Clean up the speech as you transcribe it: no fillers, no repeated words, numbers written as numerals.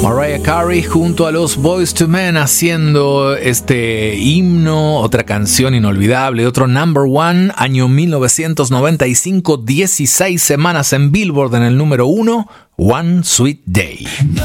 Mariah Carey junto a los Boyz II Men haciendo este himno, otra canción inolvidable, otro number one, año 1995, 16 semanas en Billboard en el número 1, One Sweet Day.